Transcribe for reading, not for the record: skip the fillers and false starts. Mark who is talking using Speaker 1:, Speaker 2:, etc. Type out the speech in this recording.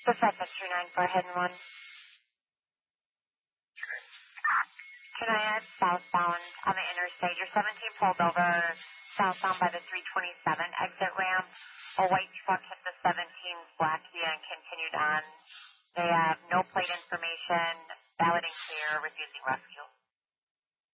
Speaker 1: Pacific 294, hidden one. Tenaya, southbound on the interstate. Your 17 pulled over southbound by the 327 exit ramp. A white truck hit the 17 black Kia and continued on. They have no plate information, valid and clear, refusing rescue.